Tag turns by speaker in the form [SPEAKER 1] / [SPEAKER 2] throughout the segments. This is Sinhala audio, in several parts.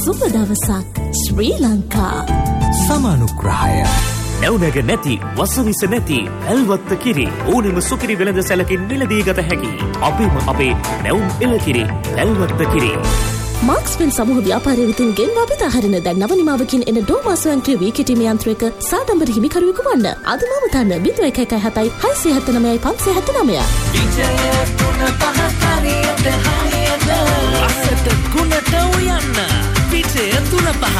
[SPEAKER 1] සුබ දවසක් ශ්‍රී ලංකා.
[SPEAKER 2] සමානුග්‍රහය
[SPEAKER 3] නැවුනග නැති වසවිස නැති ඇල්වත්ත කිරි ඕනෙම සුකිරි වෙළඳ සැලකින් මිලදී ගත හැකි අපේ නැවුම් එළකිරි ඇල්වත්ත කිරි.
[SPEAKER 1] මාක්ස්වෙල් සමූහ ව්‍යාපාරය විසින් ගෙන්වා බෙදා හරින දැන් නව නිමාවකින් එන ඩෝමා ස්වයංක්‍රීය වී කිටීම යන්ත්‍රයක සාඩම්බර හිමිකරුවෙකු වන්න. අද මම තන්න 0117 679 579.
[SPEAKER 4] විජය තුන පහ හරියට හරියට අසත ගුණට උයන්න විජය තුන පහ.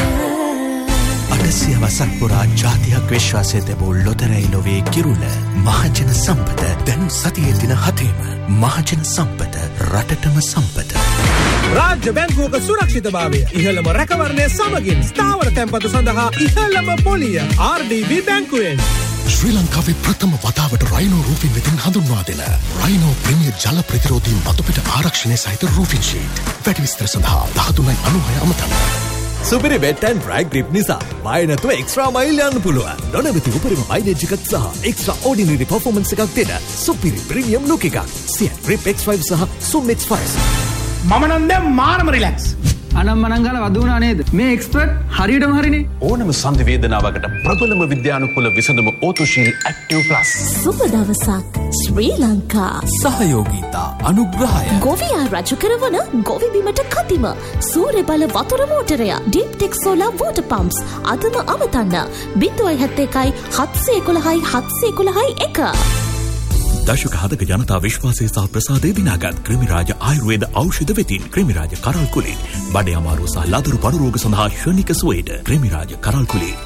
[SPEAKER 2] අටසිය වසක් පුරා ජාතියක් විශ්වාසය තිබූ ලොතරැයි ලොවේ කිරුළ මහජන සම්පත දැන් සතියේ දින 7ම මහජන සම්පත රටටම සම්පත.
[SPEAKER 5] රාජ්‍ය බැංකුවක සුරක්ෂිතභාවය ඉහළම රැකවරණය සමගින් ස්ථාවර තැන්පතු සඳහා ඉහළම පොලිය RDB බැංකුවෙන්.
[SPEAKER 6] ශ්‍රී ලංකාවේ ප්‍රථම වතාවට රයිනෝ රූෆින් වෙතින් හඳුන්වා දෙන රයිනෝ ප්‍රීමියර් ජල ප්‍රතිරෝධී මතුපිට ආරක්ෂණය සහිත රූෆින් ෂීට්. වැඩි විස්තර සඳහා 1396 අමතන්න.
[SPEAKER 7] සුපිරි වෙට් ඇන්ඩ් ඩ්‍රයි ග්‍රිප් නිසා බය නැතුව එක්ස්ට්‍රා මයිල් යන්න පුළුවන්. නොනවති උපරිම මයිලේජ් එකක් සහ එක්ස්ට්‍රා ඕඩිනරි පර්ෆෝමන්ස් එකක් දෙන සුපිරි ප්‍රීමියම් ලුක් එකක්. සියන් ග්‍රිප් X5 සහ සුම් X5.
[SPEAKER 5] මම නම් දැන් මාරම රිලැක්ස්.
[SPEAKER 8] අනම්මනම් ගාලා වදුනා නේද? මේ එක්ස්පර්ට් හරියටම හරිනේ.
[SPEAKER 9] ඕනම සංදි වේදනාවකට ප්‍රබලම විද්‍යානුකූල විසඳුම ඕතුශීල් ඇක්ටිව් ප්ලස්.
[SPEAKER 1] සුබ දවසක් ශ්‍රී ලංකා.
[SPEAKER 2] සහයෝගීතා අනුග්‍රහය
[SPEAKER 1] ගොවියා රජු කරවන ගොවි බිමට කතිම සූර්ය බල වතුර මෝටරය ඩීප් ටෙක් සෝලාර් වෝටර් පම්ප්ස් අදම අමතන්න 071 711 711 1.
[SPEAKER 3] දශක 7ක ජනතා විශ්වාසය සහ ප්‍රසාදය දිනාගත් ක්‍රිමිරාජ ආයුර්වේද ඖෂධ වෙතින් ක්‍රිමිරාජ කරල් කුලී බඩේ අමාරුව සහ ලදරු පණු රෝග සඳහා ශනික සුවේද ක්‍රිමිරාජ කරල් කුලී.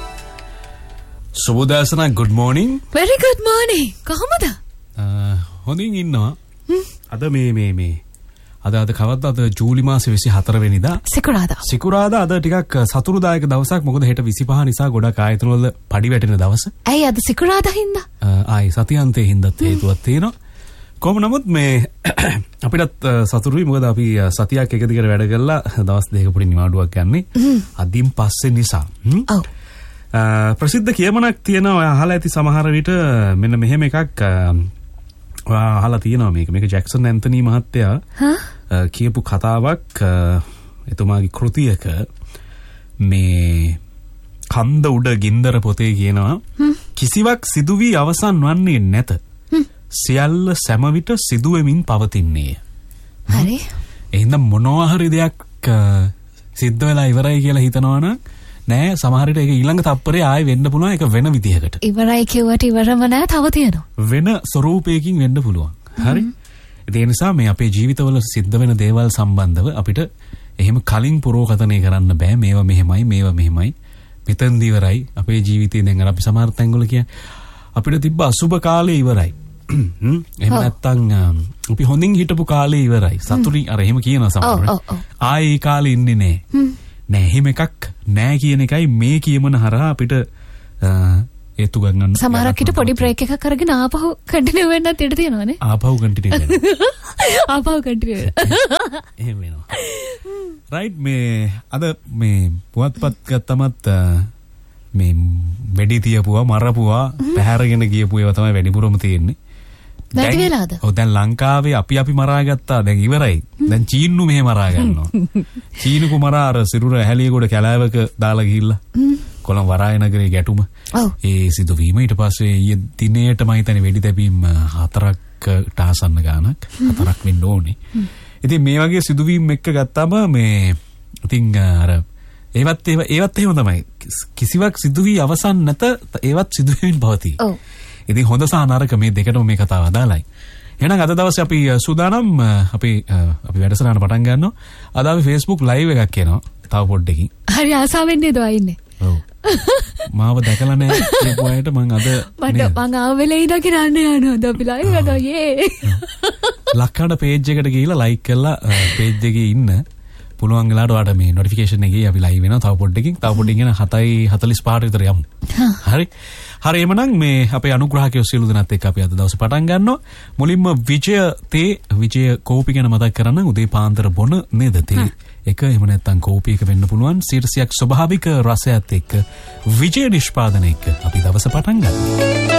[SPEAKER 10] සුබෝදෑසන good morning.
[SPEAKER 1] very good morning. කොහමද?
[SPEAKER 10] හොඳින් ඉන්නවා. අද මේ අද කවද්ද ජූලි මාසේ 24 වෙනිදා සිකුරාදා අද ටිකක් සතුරුදායක දවසක්. මොකද හෙට 25 නිසා ගොඩක් ආයතන වල පඩි වැටෙන දවස.
[SPEAKER 1] ඇයි අද සිකුරාදා හින්දා?
[SPEAKER 10] ආයි සතියන්තයේ හින්දාත් හේතුවක් තියෙනවා. කොහොම නමුත් මේ අපිටත් සතුරුයි. මොකද අපි සතියක් එක දිගට වැඩ කරලා දවස් දෙකක පොඩි නිවාඩුවක් ගන්නේ. අදින් පස්සේ නිසා.
[SPEAKER 1] ඔව්.
[SPEAKER 10] ප්‍රසිද්ධ කියමනක් තියෙනවා. ඔය අහලා ඇති සමහර විට මෙන්න මෙහෙම එකක් අහලා තියෙනවා. මේක ජැක්සන් ඇන්තනි මහත්තයා කියපු කතාවක්. එතුමාගේ කෘතියක මේ කන්ද උඩ ගින්දර පොතේ කියනවා කිසිවක් සිදු වී අවසන් වන්නේ නැත. සියල්ල සෑම විට සිදු වෙමින් පවතින්නේ.
[SPEAKER 1] හරි.
[SPEAKER 10] එහෙනම් මොනවා හරි දෙයක් සිද්ධ වෙලා ඉවරයි කියලා හිතනවා නම් නෑ, සමහර විට ඒක ඊළඟ තප්පරේ ආයෙ වෙන්න පුළුවන්. ඒක වෙන විදිහකට.
[SPEAKER 1] ඉවරයි කියුවට ඉවරම නෑ, තව තියෙනවා.
[SPEAKER 10] වෙන ස්වරූපයකින් වෙන්න පුළුවන්. හරි. ඒ නිසා මේ අපේ ජීවිතවල සිද්ධ වෙන දේවල් සම්බන්ධව අපිට එහෙම කලින් පුරෝකථනය කරන්න බෑ. මේවා මෙහෙමයි මෙතෙන්දී ඉවරයි අපේ ජීවිතේ. දැන් අපි සමහර තැන්වල කියන්නේ අපිට තිබ්බ අසුබ කාලේ ඉවරයි. එහෙම නැත්තම් අපි හොඳින් හිටපු කාලේ ඉවරයි. සතුටින් අර එහෙම කියනවා සමහර. ආයේ ඒ කාලේ ඉන්නේ නෑ. නෑ, එහෙම එකක් නෑ කියන එකයි මේ කියමන හරහා අපිට ඒතු ගන්න.
[SPEAKER 1] සමහරකට පොඩි බ්‍රේක් එකක් අරගෙන ආපහු කන්ටිනියු වෙන්නත් ඉඩ තියෙනවානේ. ආපහු කන්ටිනියු එහෙම වෙනවා. රයිට්. මේ අද මේ පුවත්පත් ගත්තමත් මේ වෙඩි තියපුවා, මරපුවා, පැහැරගෙන ගියපු ඒවා තමයි වැඩිපුරම තියෙන්නේ. වැඩි වෙලාද?
[SPEAKER 10] ඔව්, දැන් ලංකාවේ අපි මරාගත්තා. දැන් ඉවරයි. දැන් චීනු මෙහෙ මරා ගන්නවා. චීනු කුමරා අර සිරුර ඇහැලියගොඩ කැලෑවක දාලා ගිහිල්ලා කොළඹ වරාය නගරේ ගැටුම. ඒ සිදුවීම ඊට පස්සේ ඊයේ දිනේට මම හිතන්නේ වෙඩි තැබීම් 4කට ආසන්න ගානක් 4ක් වෙන්න ඕනේ. ඉතින් මේ වගේ සිදුවීම් එක්ක ගත්තාම මේ ඉතින් අර ඒවත් එහෙම තමයි. කිසිවක් සිදු වී අවසන් නැත, ඒවත් සිදු වෙමින් පවතී. ඉතින් හොඳ සහ නරක මේ දෙකටම මේ කතාව අදාළයි. එහෙනම් අද දවසේ අපි සූදානම් අපි වැඩසටහන පටන් ගන්නවා. අද අපි Facebook live එකක් කරනවා තව පොඩ්ඩකින්.
[SPEAKER 1] හරි ආසාවෙන් නේද ආන්නේ?
[SPEAKER 10] ඔව්. මාව දැකලා නැහැ කියපු අයට මම අද
[SPEAKER 1] මම ආවෙලේ ඉඳන් කරන්න යනවා. අපි live කරනවා. යේ.
[SPEAKER 10] ලක්කඩ page එකට ගිහිල්ලා like කරලා page එකේ ඉන්න. පුළුවන් වෙලාවට ඔයාලට මේ notification එකේ අපි live වෙනවා තව පොඩ්ඩකින්. තව පොඩ්ඩකින් 7:45 විතර යමු. හරි. හරි, එමනම් මේ අපේ අනුග්‍රහකයෝ සියලු දෙනාත් එක්ක අපි අද දවසේ පටන් ගන්නවා. මුලින්ම විජය කෝපි ගැන මතක් කරන්න. උදේ පාන්දර බොන නේද තේ එක, එහෙම නැත්නම් කෝපි එක වෙන්න පුළුවන්. ශීර්ෂයක් ස්වභාවික රසයත් එක්ක විජය නිෂ්පාදනය එක්ක අපි දවස පටන් ගන්නවා.